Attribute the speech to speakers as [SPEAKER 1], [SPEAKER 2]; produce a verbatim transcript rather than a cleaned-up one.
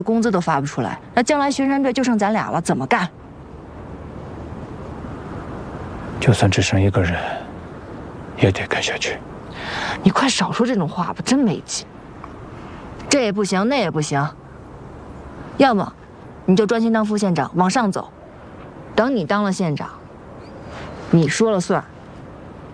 [SPEAKER 1] 工资都发不出来，那将来巡山队就剩咱俩了，怎么干？
[SPEAKER 2] 就算只剩一个人，也得干下去。
[SPEAKER 1] 你快少说这种话吧，真没劲。这也不行，那也不行。要么你就专心当副县长，往上走。等你当了县长，你说了算。